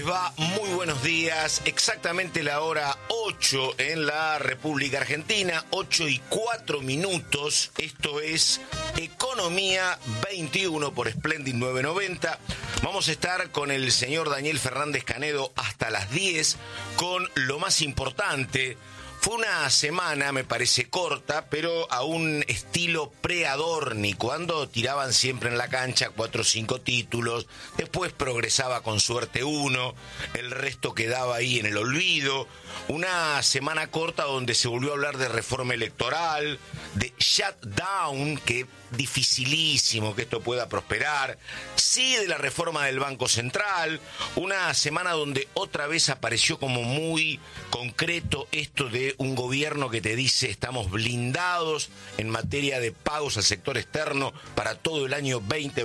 va? Muy buenos días. Exactamente la hora 8 en la República Argentina, 8:04. Esto es Economía 21 por Splendid 990. Vamos a estar con el señor Daniel Fernández Canedo hasta las 10 con lo más importante. Fue una semana, me parece corta, pero a un estilo pre-Adorni, cuando tiraban siempre en la cancha 4 o 5 títulos, después progresaba con suerte uno, el resto quedaba ahí en el olvido. Una semana corta donde se volvió a hablar de reforma electoral, de shutdown, que dificilísimo que esto pueda prosperar, sí de la reforma del Banco Central, una semana donde otra vez apareció como muy concreto esto de un gobierno que te dice estamos blindados en materia de pagos al sector externo para todo el año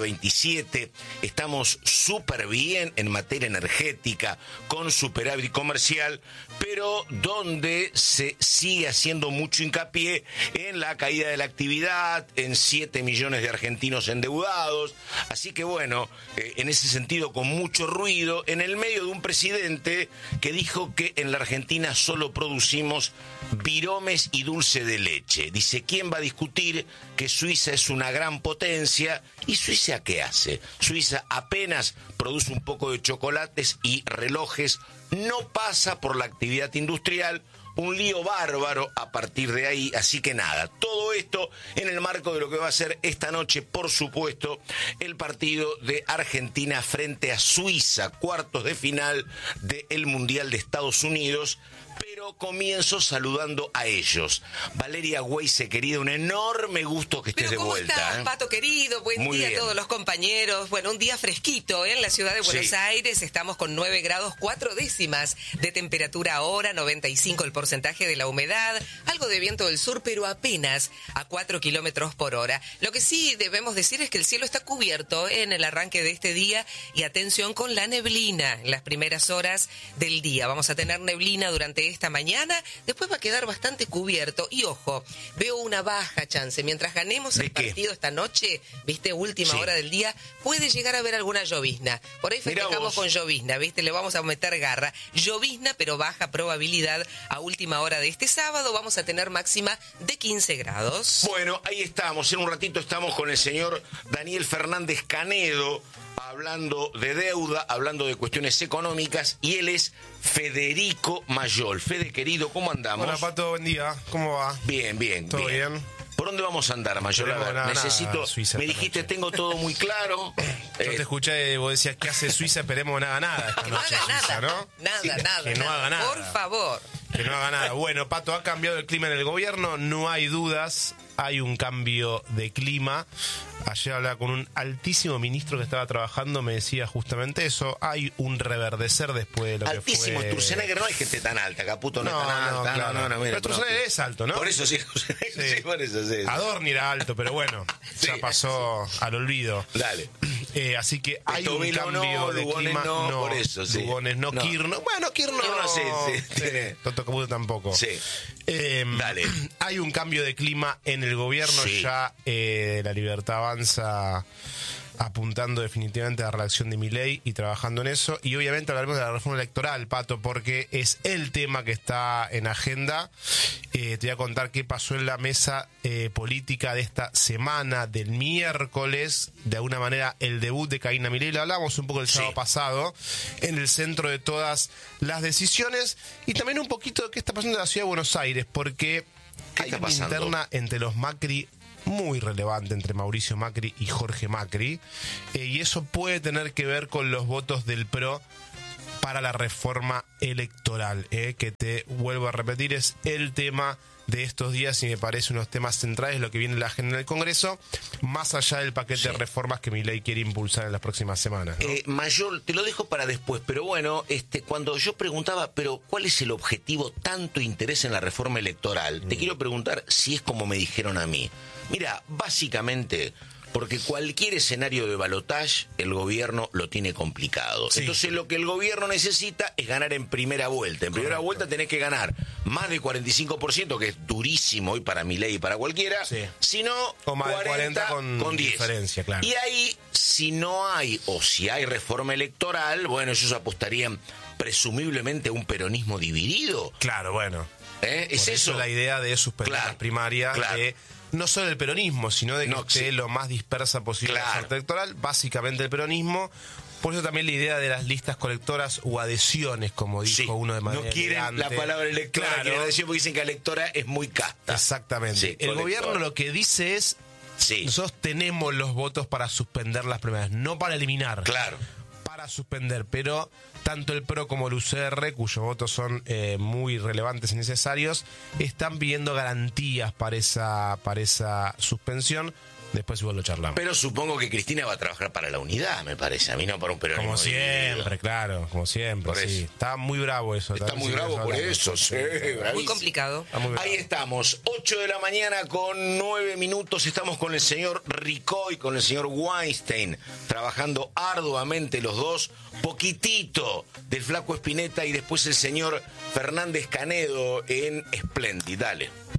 2027, estamos súper bien en materia energética, con superávit comercial, pero donde se sigue haciendo mucho hincapié en la caída de la actividad, en 7 millones de argentinos endeudados. Así que bueno, en ese sentido con mucho ruido, en el medio de un presidente que dijo que en la Argentina solo producimos viromes y dulce de leche. Dice, ¿quién va a discutir que Suiza es una gran potencia? ¿Y Suiza qué hace? Suiza apenas produce un poco de chocolates y relojes, no pasa por la actividad industrial, un lío bárbaro a partir de ahí, así que nada, todo esto en el marco de lo que va a ser esta noche, por supuesto, el partido de Argentina frente a Suiza, cuartos de final del Mundial de Estados Unidos. Pero comienzo saludando a ellos. Valeria Weisse, querida, un enorme gusto que estés de vuelta. ¿Cómo estás, Pato querido? Buen día a todos los compañeros. Bueno, un día fresquito, ¿eh? En la ciudad de Buenos Aires estamos con 9 grados 4 décimas de temperatura ahora, 95 el porcentaje de la humedad, algo de viento del sur, pero apenas a 4 kilómetros por hora. Lo que sí debemos decir es que el cielo está cubierto en el arranque de este día y atención con la neblina en las primeras horas del día. Vamos a tener neblina durante esta mañana, después va a quedar bastante cubierto y ojo, veo una baja chance, mientras ganemos el partido esta noche, viste, última hora del día, puede llegar a haber alguna llovizna, por ahí festejamos con llovizna, viste, le vamos a meter garra, llovizna pero baja probabilidad a última hora de este sábado, vamos a tener máxima de 15 grados. Bueno, ahí estamos, en un ratito estamos con el señor Daniel Fernández Canedo, hablando de deuda, hablando de cuestiones económicas, y él es Federico Mayol. Fede, querido, ¿cómo andamos? Hola, Pato, buen día. ¿Cómo va? Bien, bien. ¿Todo bien? ¿Por dónde vamos a andar, Mayol? A ver, necesito... Suiza, me dijiste, noche. Tengo todo muy claro. Yo te escuché, vos decías, ¿qué hace Suiza? Esperemos que no haga nada esta noche. No haga Suiza, nada, ¿no? Nada. Que no haga nada. Por favor. Que no haga nada. Bueno, Pato, ha cambiado el clima en el gobierno, no hay dudas, hay un cambio de clima. Ayer hablaba con un altísimo ministro que estaba trabajando, me decía justamente eso. Hay un reverdecer después de lo altísimo, que fue... Sturzenegger no hay gente tan alta, Caputo no es tan alta. Claro. No, mira, pero Sturzenegger es alto, ¿no? Por eso sí, por eso sí. Adorni era alto, pero bueno, ya pasó al olvido. Dale. Así que hay un cambio de clima. No, por eso, sí. Lugones no, Kirno. Bueno, Kirno sí. Toto Caputo tampoco. Sí. Dale. Hay un cambio de clima en el gobierno, ya La Libertad Avanza apuntando definitivamente a la reelección de Milei y trabajando en eso, y obviamente hablaremos de la reforma electoral, Pato, porque es el tema que está en agenda. Te voy a contar qué pasó en la mesa política de esta semana, del miércoles, de alguna manera el debut de Karina Milei, lo hablamos un poco el sábado pasado, en el centro de todas las decisiones, y también un poquito de qué está pasando en la ciudad de Buenos Aires, porque hay una interna entre los Macri muy relevante entre Mauricio Macri y Jorge Macri, y eso puede tener que ver con los votos del PRO para la reforma electoral, que te vuelvo a repetir, es el tema de estos días y me parece unos temas centrales lo que viene en la agenda del Congreso, más allá del paquete de reformas que Milei quiere impulsar en las próximas semanas, ¿no? Mayol, te lo dejo para después, pero bueno, cuando yo preguntaba, pero ¿cuál es el objetivo, tanto interés en la reforma electoral? Te quiero preguntar si es como me dijeron a mí. Mira, básicamente porque cualquier escenario de balotaje el gobierno lo tiene complicado. Sí. Entonces lo que el gobierno necesita es ganar en primera vuelta. En primera vuelta tenés que ganar más del 45%, que es durísimo hoy para Milei y para cualquiera, si no, o más 40 con 10. Diferencia, claro. Y ahí, si no hay, o si hay reforma electoral, bueno, ellos apostarían presumiblemente a un peronismo dividido. Claro, bueno. ¿Es eso? La idea de suspender las primarias, de no solo el peronismo, sino de que esté lo más dispersa posible la oferta electoral, básicamente el peronismo. Por eso también la idea de las listas colectoras o adhesiones, como dijo uno de manera no quieren elegante. La palabra electora, quieren decir, porque dicen que electora es muy casta. Exactamente. Sí, el gobierno lo que dice es, nosotros tenemos los votos para suspender las primarias, no para eliminar. Claro. Para suspender, pero tanto el PRO como el UCR, cuyos votos son muy relevantes y necesarios, están pidiendo garantías para esa suspensión. Después igual lo charlamos. Pero supongo que Cristina va a trabajar para la unidad, me parece. A mí no para un peronismo. Como siempre, claro, como siempre. Sí. Está muy bravo eso. Está muy bravo por eso, sí. Muy complicado. Ahí estamos, 8 de la mañana con 9 minutos. Estamos con el señor Ricoy, con el señor Weinstein, trabajando arduamente los dos. Poquitito del Flaco Spinetta y después el señor Fernández Canedo en Splendid. Dale.